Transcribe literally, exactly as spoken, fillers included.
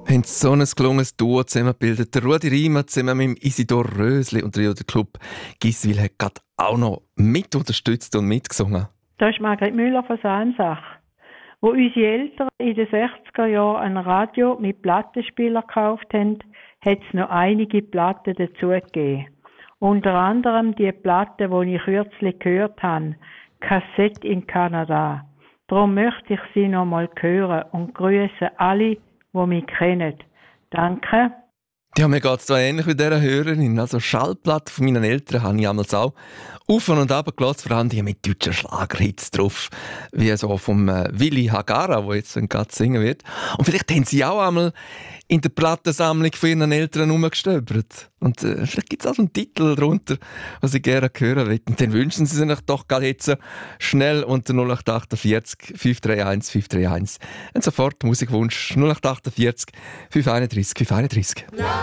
haben so ein gelungenes Duo zusammengebildet. Der Rudi Riemer zusammen mit dem Isidor Rösli und der Club Giswil hat gerade auch noch mit unterstützt und mitgesungen. Das ist Margret Müller von Sansach. Wo unsere Eltern in den sechziger Jahren ein Radio mit Plattenspieler gekauft haben, hat es noch einige Platten dazu gegeben. Unter anderem die Platte, die ich kürzlich gehört habe, Kassette in Kanada. Darum möchte ich sie noch mal hören und grüße alle, die mich kennen. Danke. Ja, mir geht es da ähnlich wie dieser Hörerin. Also Schallplatten von meinen Eltern habe ich damals auch auf und ab gelassen, vor allem die mit deutschen Schlagerhits drauf, wie so vom äh, Willi Hagara, der jetzt gerade singen wird. Und vielleicht haben sie auch einmal in der Plattensammlung von ihren Eltern herumgestöbert. Und äh, vielleicht gibt es auch so einen Titel darunter, was sie gerne hören wollen. Und dann wünschen sie sich doch gerade jetzt schnell unter null acht achtundvierzig fünf drei eins fünf drei eins. Und sofort Musikwunsch null acht achtundvierzig fünf einunddreißig fünf einunddreißig.